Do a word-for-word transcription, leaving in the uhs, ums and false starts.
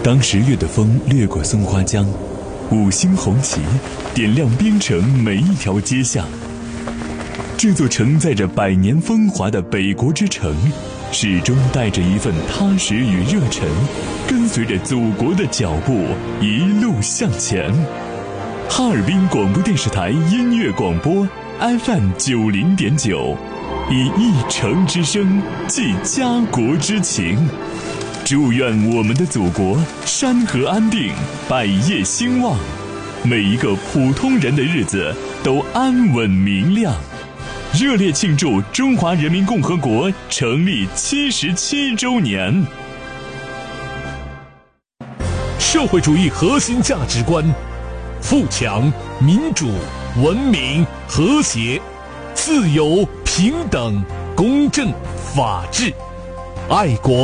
当十月的风掠过松花江，五星红旗点亮边城每一条街巷。这座承载着百年风华的北国之城，始终带着一份踏实与热忱，跟随着祖国的脚步一路向前。哈尔滨广播电视台音乐广播 F M 九零点九，以一城之声寄家国之情。祝愿我们的祖国山河安定，百业兴旺，每一个普通人的日子都安稳明亮。热烈庆祝中华人民共和国成立七十七周年。 社会主义核心价值观：富强、民主、文明、和谐、自由、平等、公正、法治、爱国。